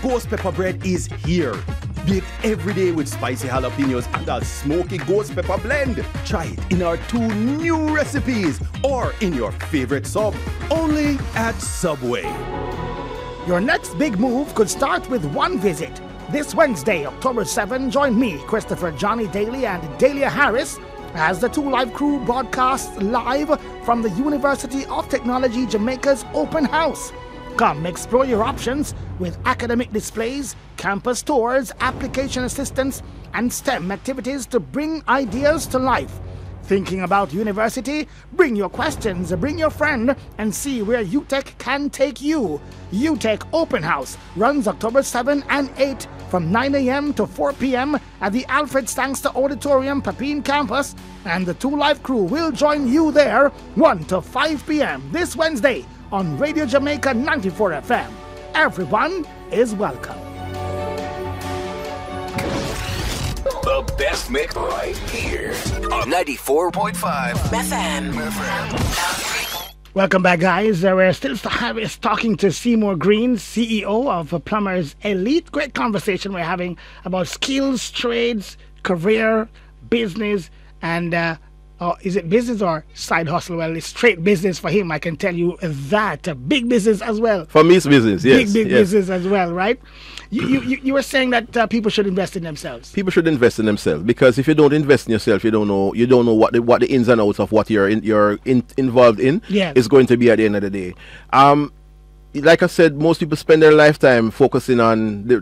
ghost pepper bread is here. Baked every day with spicy jalapenos and a smoky ghost pepper blend. Try it in our 2 new recipes or in your favorite sub. Only at Subway. Your next big move could start with one visit. This Wednesday, October 7, join me, Christopher Johnny Daly, and Dahlia Harris as the 2 Live crew broadcasts live from the University of Technology Jamaica's open house. Come explore your options with academic displays, campus tours, application assistance, and STEM activities to bring ideas to life. Thinking about university? Bring your questions, bring your friend, and see where UTech can take you. UTech Open House runs October 7 and 8 from 9 a.m. to 4 p.m. at the Alfred Sangster Auditorium, Pepin campus, and the 2 Live crew will join you there 1 to 5 p.m. this Wednesday on Radio Jamaica 94 FM. Everyone is welcome. The best mix right here on 94.5 FM. Welcome back, guys. We're still talking to Seymour Green, CEO of Plumbers Elite. Great conversation we're having about skills, trades, career, business, and is it business or side hustle? Well, it's straight business for him, I can tell you that. Big business as well. For me, it's business, yes. Big business as well, right? You were saying that people should invest in themselves. People should invest in themselves, because if you don't invest in yourself, you don't know what the ins and outs of what you're involved in is going to be at the end of the day. Like I said, most people spend their lifetime focusing on